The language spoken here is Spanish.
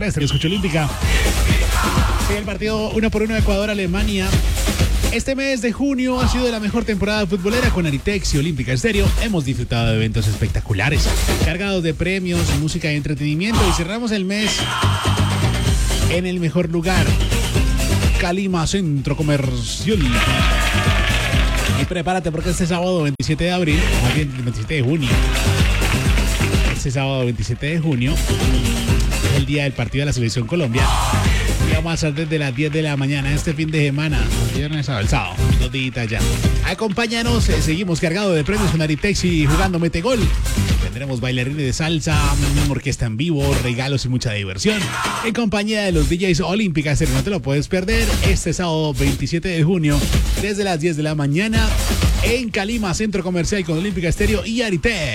Terrestre, escucho Olímpica. Sí, el partido 1-1 Ecuador-Alemania. Este mes de junio ha sido la mejor temporada futbolera con Aritex y Olímpica Estéreo. Hemos disfrutado de eventos espectaculares, cargados de premios, música y entretenimiento. Y cerramos el mes en el mejor lugar, Calima Centro Comercial. Y prepárate porque este sábado 27 de abril, más bien 27 de junio, este sábado 27 de junio, es el día del partido de la Selección Colombia. Vamos a estar desde las 10 de la mañana este fin de semana, viernes a el sábado, 2 días ya. Acompáñanos, seguimos cargados de premios con Aritex y jugando Metegol. Tendremos bailarines de salsa, orquesta en vivo, regalos y mucha diversión. En compañía de los DJs Olímpica Estéreo, no te lo puedes perder este sábado 27 de junio, desde las 10 de la mañana, en Calima Centro Comercial con Olímpica Estéreo y Aritex.